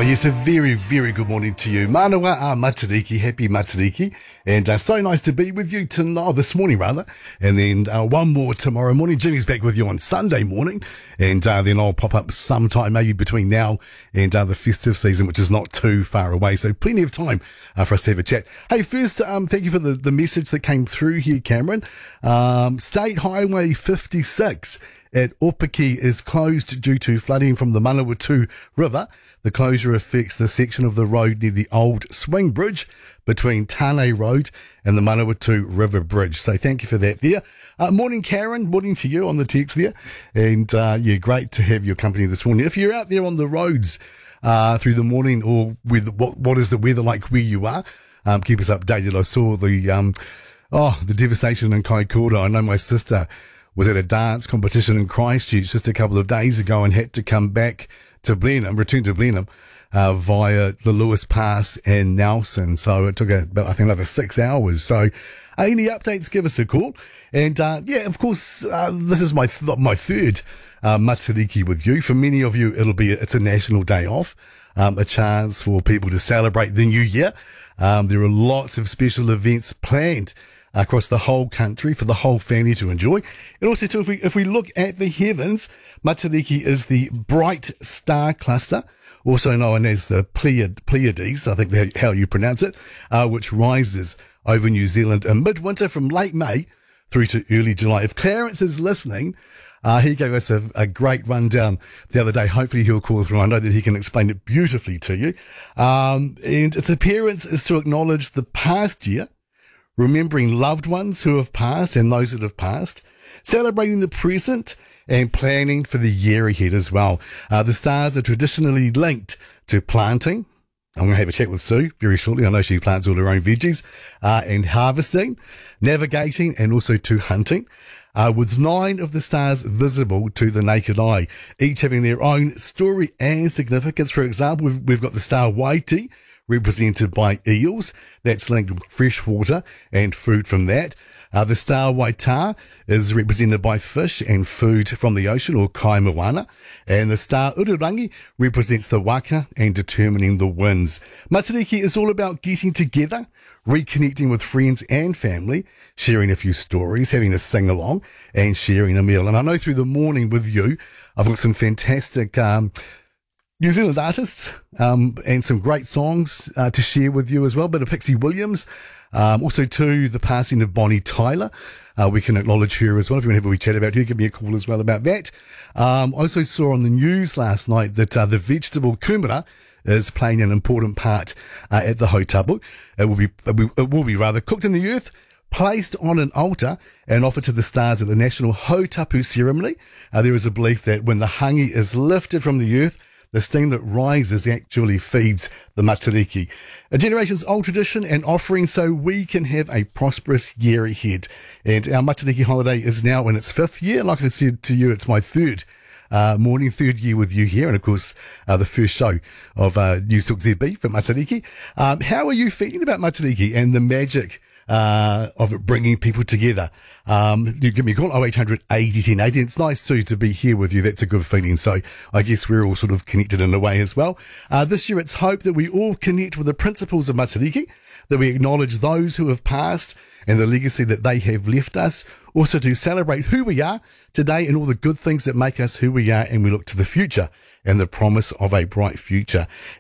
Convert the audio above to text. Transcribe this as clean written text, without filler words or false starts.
Oh, yes, a very, very good morning to you. Manawa Matariki, happy Matariki. And so nice to be with you this morning, rather. And then one more tomorrow morning. Jimmy's back with you on Sunday morning. And then I'll pop up sometime, maybe between now and the festive season, which is not too far away. So plenty of time for us to have a chat. Hey, first, thank you for the message that came through here, Cameron. State Highway 56 at Opaki is closed due to flooding from the Manawatu River. The closure affects the section of the road near the old swing bridge between Tane Road and the Manawatu River Bridge. So thank you for that there. Morning, Karen. Morning to you on the text there. And yeah, great to have your company this morning. If you're out there on the roads through the morning, or with what is the weather like where you are, keep us updated. I saw the devastation in Kaikoura. I know my sister was at a dance competition in Christchurch just a couple of days ago and had to come back to Blenheim, return to Blenheim, via the Lewis Pass and Nelson. So it took about, I think, another 6 hours. So any updates, give us a call. And yeah, of course, this is my third Matariki with you. For many of you, it's a national day off, a chance for people to celebrate the new year. There are lots of special events planned across the whole country for the whole family to enjoy. And also, too, if we look at the heavens, Matariki is the bright star cluster, also known as the Pleiades, I think that's how you pronounce it, which rises over New Zealand in midwinter from late May through to early July. If Clarence is listening, he gave us a great rundown the other day. Hopefully he'll call through. I know that he can explain it beautifully to you. And its appearance is to acknowledge the past year, remembering loved ones who have passed and those that have passed, celebrating the present and planning for the year ahead as well. The stars are traditionally linked to planting. I'm going to have a chat with Sue very shortly. I know she plants all her own veggies, and harvesting, navigating, and also to hunting. With 9 of the stars visible to the naked eye, each having their own story and significance. For example, we've got the star Waiti, represented by eels. That's linked with fresh water and food from that. The star Waita is represented by fish and food from the ocean, or kaimoana. And the star Ururangi represents the waka and determining the winds. Matariki is all about getting together, reconnecting with friends and family, sharing a few stories, having a sing-along, and sharing a meal. And I know through the morning with you, I've got some fantastic New Zealand artists, and some great songs to share with you as well. Bit of Pixie Williams, also too the passing of Bonnie Tyler. We can acknowledge her as well. If you want to have a wee chat about her, give me a call as well about that. I also saw on the news last night that the vegetable kumara is playing an important part at the Hautapu. It will be rather cooked in the earth, placed on an altar and offered to the stars at the National Hautapu ceremony. There is a belief that when the hangi is lifted from the earth, the steam that rises actually feeds the Matariki. A generation's old tradition and offering so we can have a prosperous year ahead. And our Matariki holiday is now in its 5th year. Like I said to you, it's my third year with you here. And of course, the first show of News Talk ZB for Matariki. How are you feeling about Matariki and the magic of it bringing people together? You give me a call, 0800 80 10 80. It's nice too to be here with you. That's a good feeling. So I guess we're all sort of connected in a way as well. This year it's hope that we all connect with the principles of Matariki, that we acknowledge those who have passed and the legacy that they have left us. Also to celebrate who we are today and all the good things that make us who we are, and we look to the future and the promise of a bright future.